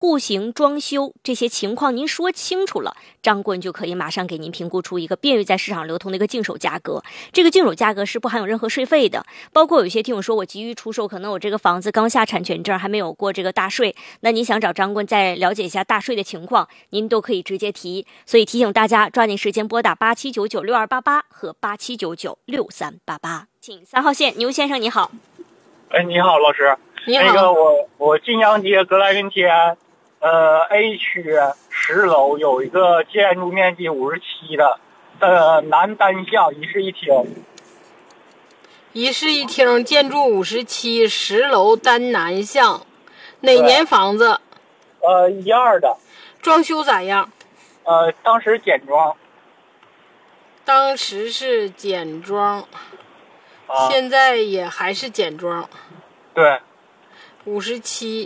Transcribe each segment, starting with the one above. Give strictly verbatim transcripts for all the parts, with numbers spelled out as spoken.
户型装修这些情况您说清楚了，张顾问就可以马上给您评估出一个便于在市场流通的一个净手价格。这个净手价格是不含有任何税费的，包括有些听友说我急于出售，可能我这个房子刚下产权证，还没有过这个大税，那您想找张顾问再了解一下大税的情况，您都可以直接提。所以提醒大家抓紧时间拨打八七九九六二八八和八七九九六三八八。请三号线牛先生你好。 哎，你好，老师。 你好。 那个我我晋阳街格兰云天，呃 A 区十楼有一个建筑面积五十七的，呃南单向一室一厅。 一室一厅，建筑五十七，十楼单南向，哪年房子？ 呃一二的。 装修咋样？ 呃，当时简装。 当时是简装。 啊、 现在也还是简装。 对。 五十七，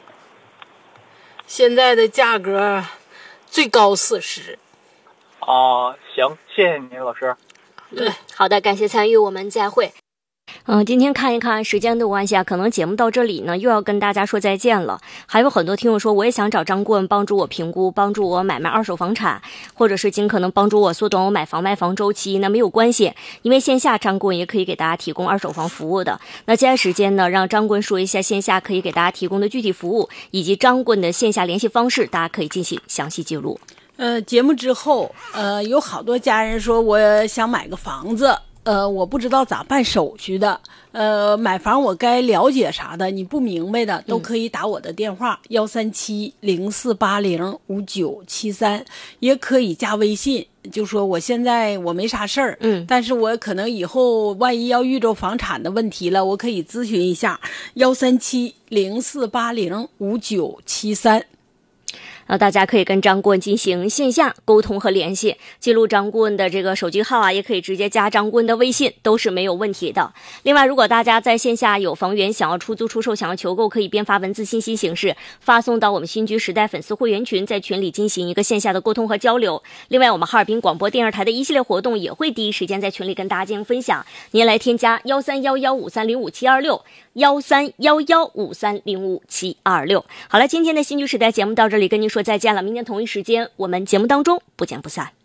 现在的价格最高四十。 啊，行，谢谢您，老师。 嗯，好的，感谢参与，我们再会。嗯、呃，今天看一看时间的关系啊，可能节目到这里呢，又要跟大家说再见了。还有很多听友说，我也想找张顾问帮助我评估，帮助我买卖二手房产，或者是尽可能帮助我缩短我买房卖房周期。那没有关系，因为线下张顾问也可以给大家提供二手房服务的。那接下来时间呢，让张顾问说一下线下可以给大家提供的具体服务，以及张顾问的线下联系方式，大家可以进行详细记录。 呃，节目之后，呃，有好多家人说我想买个房子。呃，我不知道咋办手续的，呃，买房我该了解啥的，你不明白的都可以打我的电话幺三七零四八零五九七三，也可以加微信，就说我现在我没啥事儿， 嗯， 但是我可能以后万一要遇着房产的问题了，我可以咨询一下幺三七零四八零五九七三。 那大家可以跟张顾问进行线下沟通和联系，记录张顾问的这个手机号啊，也可以直接加张顾问的微信，都是没有问题的。另外，如果大家在线下有房源想要出租出售，想要求购，可以编发文字信息形式发送到我们新居时代粉丝会员群，在群里进行一个线下的沟通和交流。另外，我们哈尔滨广播电视台的一系列活动也会第一时间在群里跟大家进行分享，您来添加幺三幺幺五三零五七二六幺三幺幺五三零五七二六。好了，今天的新居时代节目到这里跟您说再见了，明天同一时间我们节目当中不见不散。